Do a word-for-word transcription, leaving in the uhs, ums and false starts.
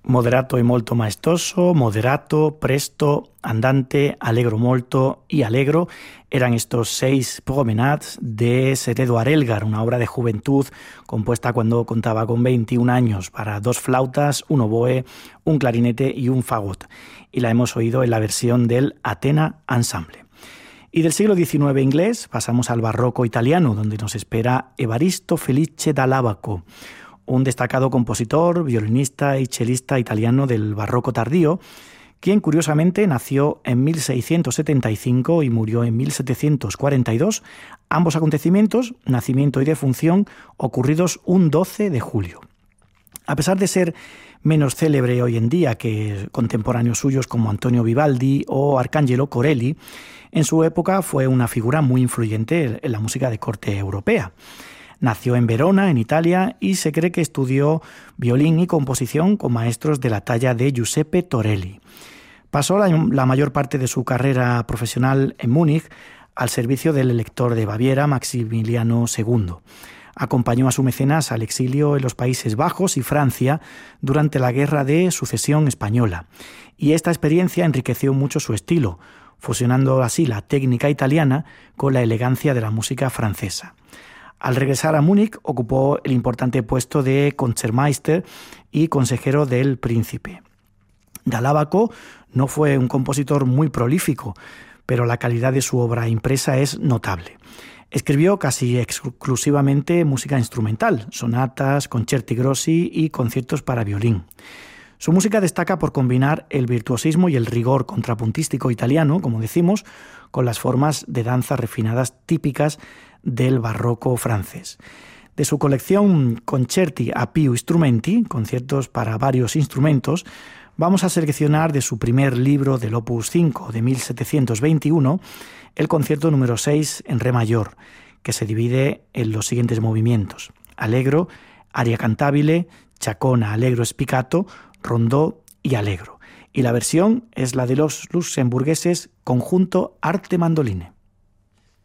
Moderato e molto maestoso, moderato, presto, andante, allegro molto y allegro eran estos seis promenades de Sir Edward Elgar, una obra de juventud compuesta cuando contaba con veintiún años para dos flautas, un oboe, un clarinete y un fagot. Y la hemos oído en la versión del Athena Ensemble. Y del siglo diecinueve inglés pasamos al barroco italiano, donde nos espera Evaristo Felice da Lavaco, un destacado compositor, violinista y chelista italiano del barroco tardío, quien curiosamente nació en mil seiscientos setenta y cinco y murió en mil setecientos cuarenta y dos, ambos acontecimientos, nacimiento y defunción, ocurridos un doce de julio. A pesar de ser menos célebre hoy en día que contemporáneos suyos como Antonio Vivaldi o Arcangelo Corelli, en su época fue una figura muy influyente en la música de corte europea. Nació en Verona, en Italia, y se cree que estudió violín y composición con maestros de la talla de Giuseppe Torelli. Pasó la, la mayor parte de su carrera profesional en Múnich al servicio del elector de Baviera, Maximiliano segundo. Acompañó a su mecenas al exilio en los Países Bajos y Francia durante la Guerra de Sucesión Española, y esta experiencia enriqueció mucho su estilo, fusionando así la técnica italiana con la elegancia de la música francesa. Al regresar a Múnich ocupó el importante puesto de Concertmeister y consejero del príncipe. Da Lavaco no fue un compositor muy prolífico, pero la calidad de su obra impresa es notable. Escribió casi exclusivamente música instrumental, sonatas, concerti grossi y conciertos para violín. Su música destaca por combinar el virtuosismo y el rigor contrapuntístico italiano, como decimos, con las formas de danza refinadas típicas del barroco francés. De su colección Concerti a più strumenti, conciertos para varios instrumentos, vamos a seleccionar de su primer libro del Opus cinco de mil setecientos veintiuno el concierto número seis en re mayor, que se divide en los siguientes movimientos: allegro, aria cantabile, chaconne, allegro spiccato, rondó y allegro. Y la versión es la de los luxemburgueses Conjunto Arte Mandoline.